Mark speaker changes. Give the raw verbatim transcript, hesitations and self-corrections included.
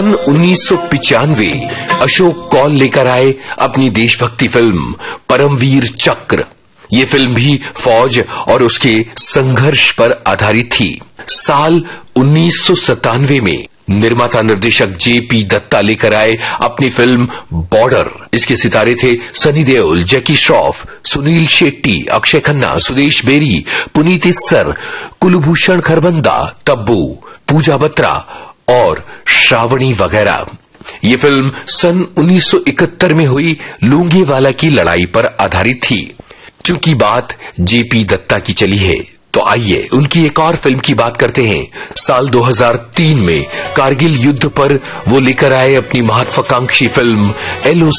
Speaker 1: सन उन्नीस सौ पिचानवे अशोक कौल लेकर आए अपनी देशभक्ति फिल्म परमवीर चक्र। ये फिल्म भी फौज और उसके संघर्ष पर आधारित थी। साल उन्नीस सौ सत्तानवे में निर्माता निर्देशक जे पी दत्ता लेकर आए अपनी फिल्म बॉर्डर। इसके सितारे थे सनी देओल, जैकी श्रॉफ, सुनील शेट्टी, अक्षय खन्ना, सुदेश बेरी, पुनीत इस्सर, कुलभूषण खरबंदा, तब्बू, पूजा बत्रा और श्रावणी वगैरह। ये फिल्म सन उन्नीस सौ इकहत्तर में हुई लोंगेवाला की लड़ाई पर आधारित थी। चूंकि बात जे पी दत्ता की चली है तो आइए उनकी एक और फिल्म की बात करते हैं। साल दो हज़ार तीन में कारगिल युद्ध पर वो लेकर आए अपनी महत्वाकांक्षी फिल्म एल ओ